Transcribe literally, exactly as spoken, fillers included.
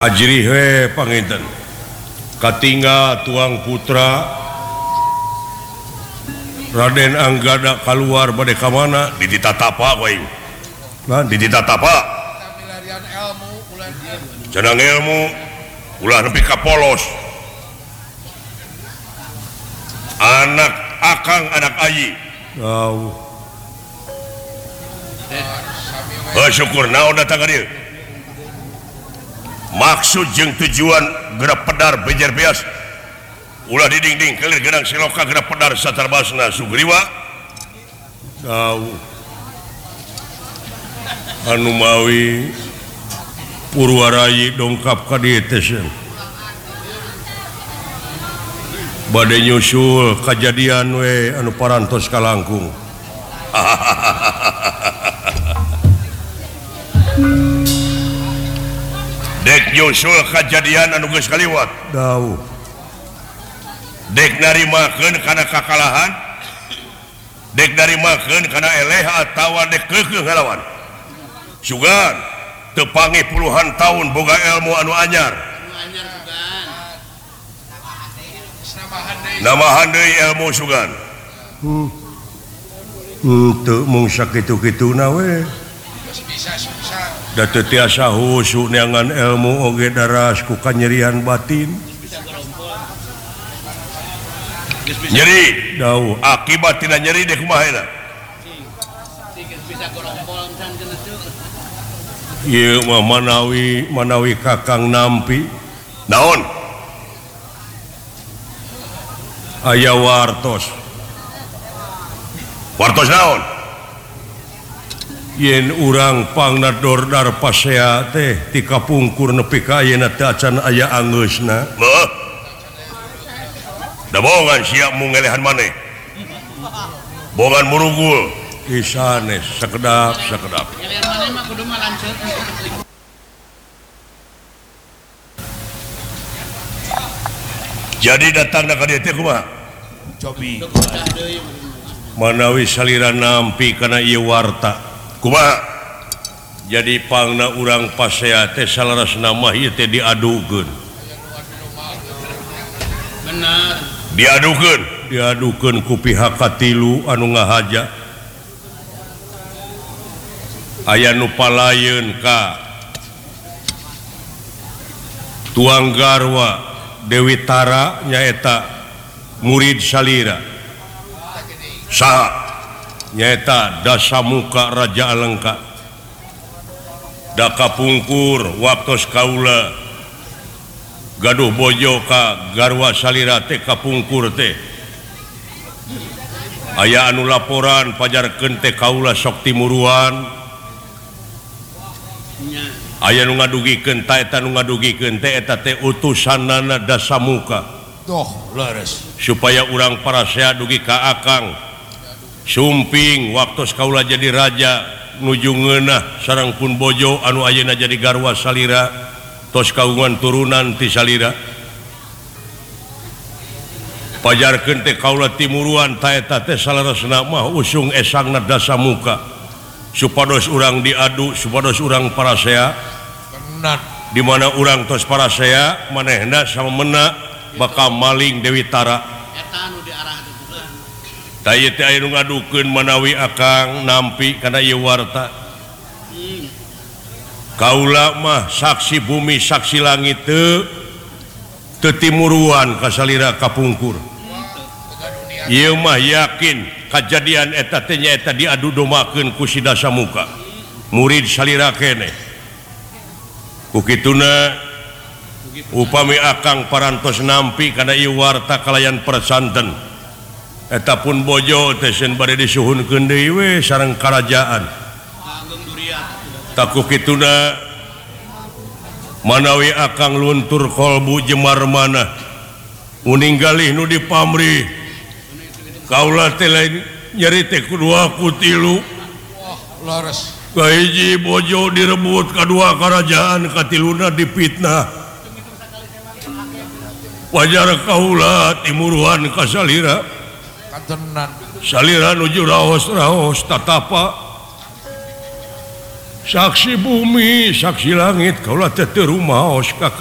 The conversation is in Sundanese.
Ajri he panginten katinggal tuang putra Raden Anggada keluar bade ka mana di ditatapa wae nah di ditatapa cenah ilmu ulah nepi ka polos anak akang anak ayi oh oh syukur naon datang ka dieu maksud jeung tujuan gerak pedar bejer beas ulah diding-ding kelir gerang siloka gerak pedar satarbasna sugriwa tahu anu mawi Purwarayi dongkap ka dieu teh bade nyusul kajadian we anu parantos kalangkung dek nyusul kejadian anu geus kaliwat tahu dek narimakeun kana kakalahan dek narimakeun kana eleh atawa dek keukeuh ngalawan sugan teu panggih puluhan tahun boga ilmu anu anyar namahan deui ilmu sugan hmm teu mung sakitu-kituna we da teu tiasa husu neangan ilmu oge daras ku kanyerian batin nyeri dau akibat tina nyeri deh kumaha eta ieu mah manawi manawi kakang nampi naon aya wartos wartos naon yen urang pangnador dar pasea teh ti kapungkur nepi ka ayeuna teh acan aya angeusna beuh da bohongan siap mungelehan maneh bohongan murugul isanes sakedap sakedap jadi datangna ka dieu teh kumaha cobi manawi salira nampi kana ieu warta kumaha jadi pangna urang pasea teh salarasna mah ieu teh diadukeun benar diadukeun diadukeun ku pihak katilu anu ngahaja aya nu palayeun ka tuang garwa Dewi Tara nyaeta murid salira saha nyaeta Dasamuka Raja Alengka da kapungkur waktos kaula gaduh bojo ka garwa salira teh kapungkur teh aya anu laporan pajarkeun teh kaula sok timuruan aya nu ngadugikeun ta eta nu ngadugikeun teh eta teh utusanna Dasamuka doh laras supaya urang parasea dugi ka akang sumping waktos kaula jadi raja nuju ngeunah sareng pun bojo anu ayeuna jadi garwa salira tos kagungan turunan ti salira pajarkeun teh kaula timuruan ta eta teh salarasna mah usung esangna Dasamuka supados urang diadu supados urang parasea benar di mana urang tos parasea manehna sama mena bakal maling Dewi Tara eta anu diarahkeun ta ieu teh aya nu ngadukeun manawi akang nampi kana ieu warta kaula mah saksi bumi saksi langit teu teu timuruan ka salira kapungkur ieu mah yakin kejadian eta teh nyaeta diadu domakeun ku si Dasamuka murid salira keneh ku kituna upami akang parantos nampi kana ieu warta kalayan persanten eta pun bojo teh sen bade disuhunkeun deui we sareng karajaan tak ku kituna manawi akang luntur kolbu jemar manah uning galih nu dipamri kaula teh lain nyeri teh kudua ku tilu wah laras kahiji bojo direbut kadua karajaan katiluna dipitnah wajar kaula timuruan ka salira katenan salira nuju raos-raos tatapa saksi bumi saksi langit kaulah teu rumah